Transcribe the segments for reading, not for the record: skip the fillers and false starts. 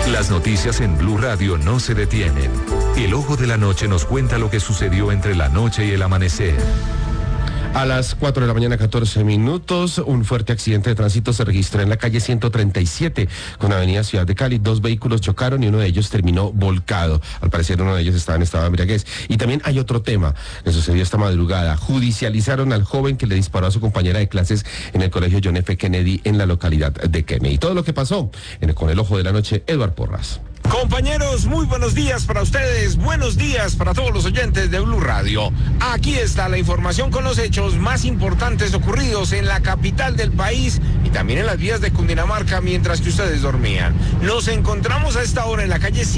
Las noticias en Blue Radio no se detienen. El Ojo de la Noche nos cuenta lo que sucedió entre la noche y el amanecer. A las 4 de la mañana, 14 minutos, un fuerte accidente de tránsito se registró en la calle 137 con Avenida Ciudad de Cali. 2 vehículos chocaron y uno de ellos terminó volcado. Al parecer uno de ellos estaba en estado de embriaguez. Y también hay otro tema que sucedió esta madrugada. Judicializaron al joven que le disparó a su compañera de clases en el colegio John F. Kennedy en la localidad de Kennedy. Todo lo que pasó con el Ojo de la Noche, Eduardo Porras. Compañeros, muy buenos días para ustedes, buenos días para todos los oyentes de Blue Radio. Aquí está la información con los hechos más importantes ocurridos en la capital del país y también en las vías de Cundinamarca mientras que ustedes dormían. Nos encontramos a esta hora en la calle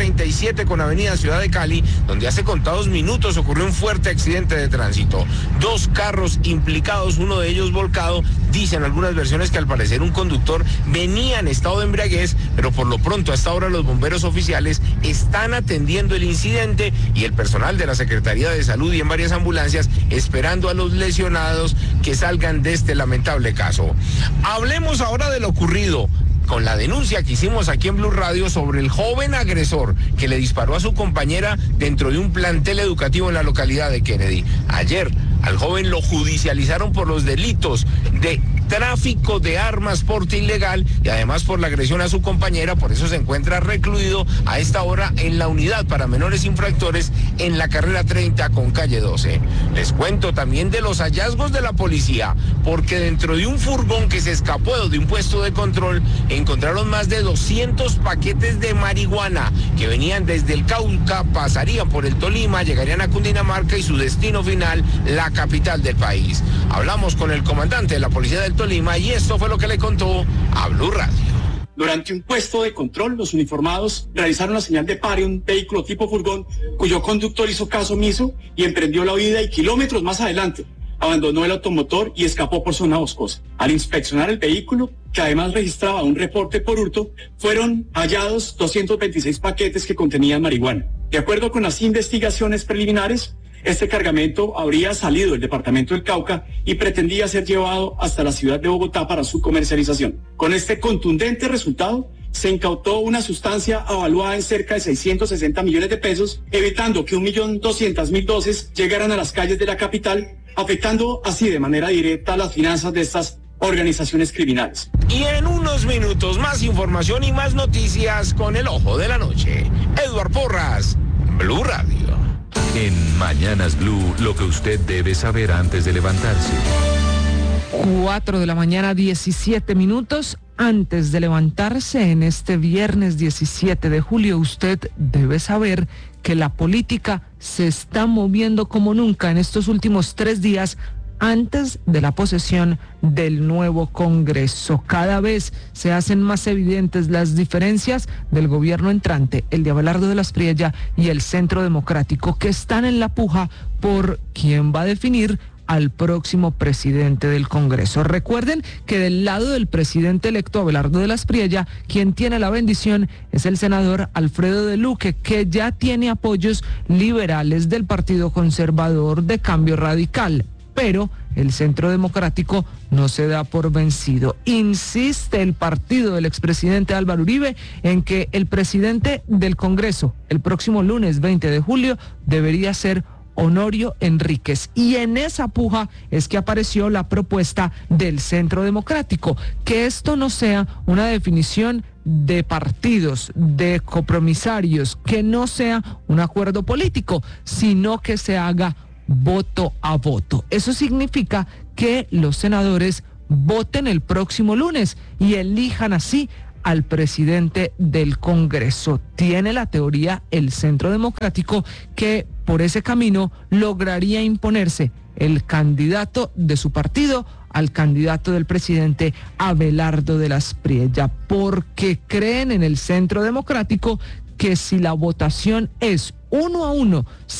137 con Avenida Ciudad de Cali, donde hace contados minutos ocurrió un fuerte accidente de tránsito. 2 carros implicados, uno de ellos volcado. Dicen algunas versiones que al parecer un conductor venía en estado de embriaguez, pero por lo pronto a esta hora los bomberos oficiales están atendiendo el incidente y el personal de la Secretaría de Salud y en varias ambulancias esperando a los lesionados que salgan de este lamentable caso. Hablemos ahora de lo ocurrido con la denuncia que hicimos aquí en Blue Radio sobre el joven agresor que le disparó a su compañera dentro de un plantel educativo en la localidad de Kennedy. Ayer al joven lo judicializaron por los delitos de tráfico de armas, porte ilegal y además por la agresión a su compañera. Por eso se encuentra recluido a esta hora en la unidad para menores infractores en la carrera 30 con calle 12. Les cuento también de los hallazgos de la policía, porque dentro de un furgón que se escapó de un puesto de control encontraron más de 200 paquetes de marihuana que venían desde el Cauca, pasarían por el Tolima, llegarían a Cundinamarca y su destino final, la capital del país. Hablamos con el comandante de la policía del Tolima y esto fue lo que le contó a Blue Radio. Durante un puesto de control, los uniformados realizaron la señal de pare a un vehículo tipo furgón cuyo conductor hizo caso omiso y emprendió la huida y kilómetros más adelante abandonó el automotor y escapó por zona boscosa. Al inspeccionar el vehículo, que además registraba un reporte por hurto, fueron hallados 226 paquetes que contenían marihuana. De acuerdo con las investigaciones preliminares, este cargamento habría salido del departamento del Cauca y pretendía ser llevado hasta la ciudad de Bogotá para su comercialización. Con este contundente resultado, se incautó una sustancia avaluada en cerca de 660 millones de pesos, evitando que 1.200.000 dosis llegaran a las calles de la capital, afectando así de manera directa las finanzas de estas organizaciones criminales. Y en unos minutos más información y más noticias con el Ojo de la Noche. Eduardo Porras, Blue Radio. En Mañanas Blue, lo que usted debe saber antes de levantarse. 4 de la mañana, 17 minutos. Antes de levantarse en este viernes 17 de julio, usted debe saber que la política se está moviendo como nunca en estos últimos 3 días antes de la posesión del nuevo Congreso. Cada vez se hacen más evidentes las diferencias del gobierno entrante, el de Abelardo de la Espriella y el Centro Democrático, que están en la puja por quién va a definir al próximo presidente del Congreso. Recuerden que del lado del presidente electo Abelardo de la Espriella, quien tiene la bendición es el senador Alfredo de Luque, que ya tiene apoyos liberales del Partido Conservador de Cambio Radical. Pero el Centro Democrático no se da por vencido. Insiste el partido del expresidente Álvaro Uribe en que el presidente del Congreso, el próximo lunes 20 de julio, debería ser Honorio Enríquez. Y en esa puja es que apareció la propuesta del Centro Democrático, que esto no sea una definición de partidos, de compromisarios, que no sea un acuerdo político, sino que se haga voto a voto. Eso significa que los senadores voten el próximo lunes y elijan así al presidente del Congreso. Tiene la teoría el Centro Democrático que por ese camino lograría imponerse el candidato de su partido al candidato del presidente Abelardo de la Espriella, porque creen en el Centro Democrático que si la votación es 1-1,